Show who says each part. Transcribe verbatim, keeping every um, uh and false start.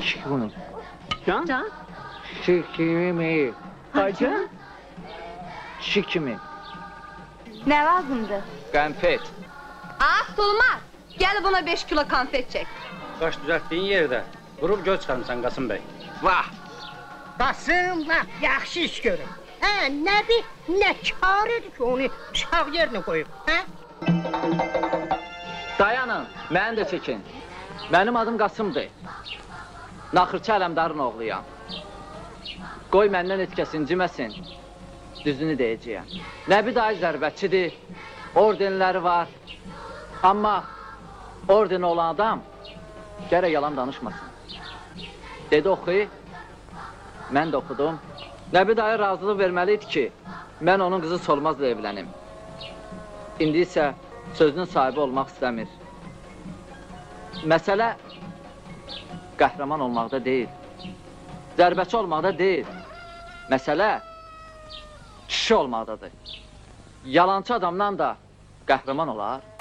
Speaker 1: Çık bunu.
Speaker 2: Can?
Speaker 3: Can?
Speaker 1: Çık kimi?
Speaker 2: Hacı?
Speaker 1: Çık kimi?
Speaker 3: Nə lazımdır?
Speaker 1: Qənfet.
Speaker 3: Az olmaz. Gel buna beş kilo konfet çek.
Speaker 4: Qaş düzəltdiyin yerdə vurub göz çıxarmısan Qasım bəy.
Speaker 1: Vah!
Speaker 5: Qasım lap yaxşı iş görür. Hə, nədir? Nə kar edir ki, onu sağ yerinə qoyub, hə?
Speaker 1: Dayanın, məni də çəkin. Mənim adım Qasımdır. Naxırçı Ələmdarın oğluyam. Qoy məndən heç kəs inciməsin. Düzünü deyəcəyəm. Nəbi dayı zərbəçidir, ordenləri var. Amma ordeni olan adam gərək yalan danışmasın. Dedi oxu, mən də oxudum. Nəbi dayı razılıq verməliydi ki, mən onun qızı Solmazla evlənim. İndi isə sözünün sahibi olmaq istəmir. Məsələ qəhrəman olmaqda deyil, zərbəçi olmaqda deyil. Məsələ kişi olmaqdadır. Yalancı adamdan da qəhrəman olar.